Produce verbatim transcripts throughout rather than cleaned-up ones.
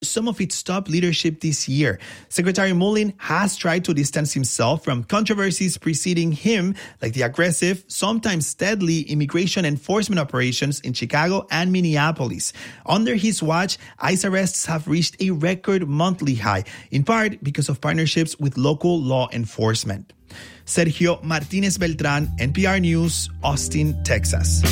some of its top leadership this year. Secretary Mullin has tried to distance himself from controversies preceding him, like the aggressive, sometimes deadly immigration enforcement operations in Chicago and Minneapolis. Under his watch, ICE arrests have reached a record monthly high, in part because of partnerships with local law enforcement. Sergio Martinez Beltran, N P R News, Austin, Texas.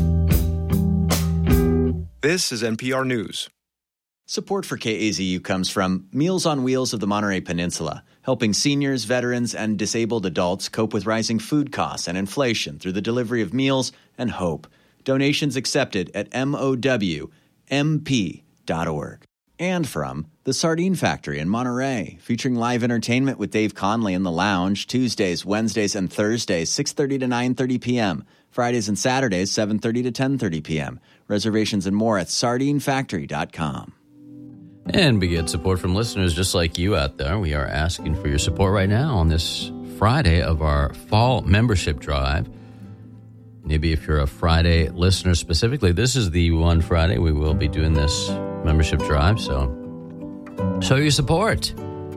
This is N P R News. Support for K A Z U comes from Meals on Wheels of the Monterey Peninsula, helping seniors, veterans, and disabled adults cope with rising food costs and inflation through the delivery of meals and hope. Donations accepted at M O W M P dot org. And from The Sardine Factory in Monterey, featuring live entertainment with Dave Conley in the Lounge, Tuesdays, Wednesdays, and Thursdays, six thirty to nine thirty p.m., Fridays and Saturdays, seven thirty to ten thirty p.m. Reservations and more at sardine factory dot com. And we get support from listeners just like you out there. We are asking for your support right now on this Friday of our fall membership drive. Maybe if you're a Friday listener specifically, this is the one Friday we will be doing this membership drive. So show your support.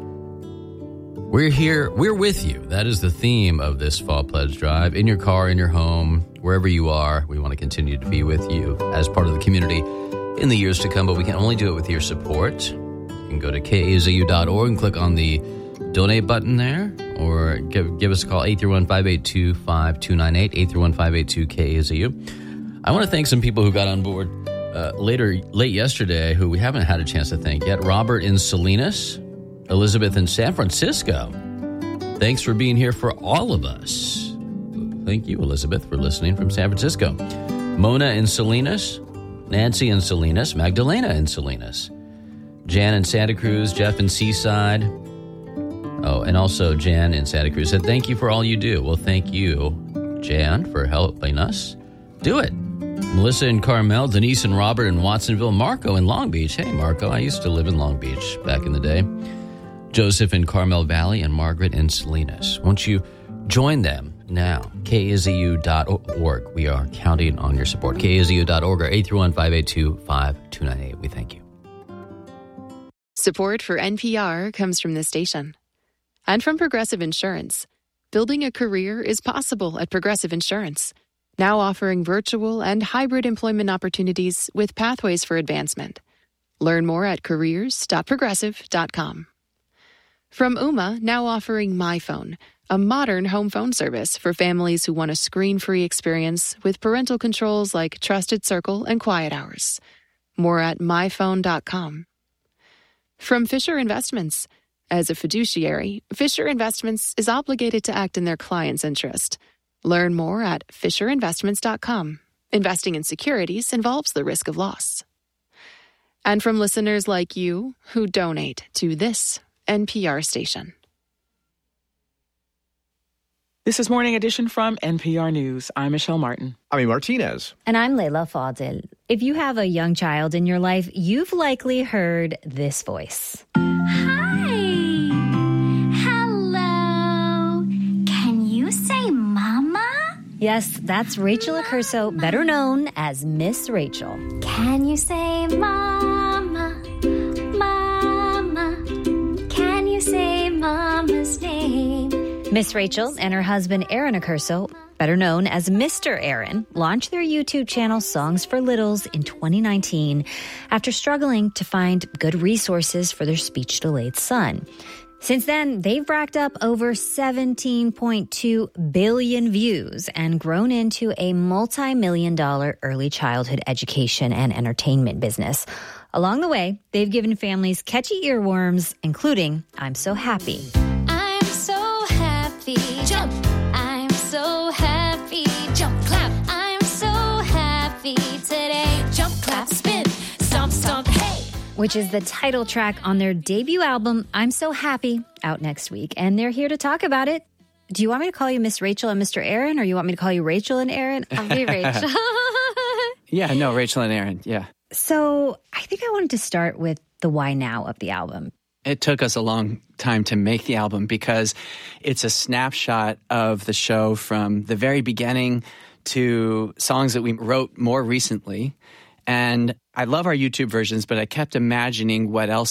We're here. We're with you. That is the theme of this fall pledge drive. In your car, in your home, wherever you are, we want to continue to be with you as part of the community in the years to come, but we can only do it with your support. You can go to K A Z U dot org and click on the donate button there, or give give us a call, eight three one, five eight two, five two nine eight, eight three one, five eight two, K A Z U. I want to thank some people who got on board uh, later, late yesterday, who we haven't had a chance to thank yet. Robert in Salinas, Elizabeth in San Francisco. Thanks for being here for all of us. Thank you, Elizabeth, for listening from San Francisco. Mona in Salinas, Nancy in Salinas, Magdalena in Salinas, Jan in Santa Cruz, Jeff in Seaside. Oh, and also Jan in Santa Cruz said, thank you for all you do. Well, thank you, Jan, for helping us do it. Melissa in Carmel, Denise and Robert in Watsonville, Marco in Long Beach. Hey, Marco, I used to live in Long Beach back in the day. Joseph in Carmel Valley and Margaret in Salinas. Won't you join them now? K A Z U dot org. We are counting on your support. K A Z U dot org or eight three one, five eight two, five two nine eight. We thank you. Support for N P R comes from this station and from Progressive Insurance. Building a career is possible at Progressive Insurance, now offering virtual and hybrid employment opportunities with pathways for advancement. Learn more at careers dot progressive dot com. From Ooma, now offering MyPhone, a modern home phone service for families who want a screen-free experience with parental controls like Trusted Circle and Quiet Hours. More at my phone dot com. From Fisher Investments. As a fiduciary, Fisher Investments is obligated to act in their client's interest. Learn more at fisher investments dot com. Investing in securities involves the risk of loss. And from listeners like you who donate to this N P R station. This is Morning Edition from N P R News. I'm Michelle Martin. I'm Martinez. And I'm Layla Fadil. If you have a young child in your life, you've likely heard this voice. Hi. Hello. Can you say mama? Yes, that's Rachel Accurso, better known as Miss Rachel. Can you say mama? Mama. Can you say mama's name? Miss Rachel and her husband Aaron Accurso, better known as Mister Aaron, launched their YouTube channel Songs for Littles in twenty nineteen after struggling to find good resources for their speech-delayed son. Since then, they've racked up over seventeen point two billion views and grown into a multi-million dollar early childhood education and entertainment business. Along the way, they've given families catchy earworms, including I'm So Happy. Jump. I'm so happy. Jump, clap. I'm so happy today. Jump, clap, spin. Stomp, stomp, hey. Which is the title track on their debut album, I'm So Happy, out next week. And they're here to talk about it. Do you want me to call you Miss Rachel and Mister Aaron, or you want me to call you Rachel and Aaron? I'll be Rachel. Yeah, no, Rachel and Aaron, yeah. So I think I wanted to start with the why now of the album. It took us a long time to make the album because it's a snapshot of the show from the very beginning to songs that we wrote more recently. And I love our YouTube versions, but I kept imagining what else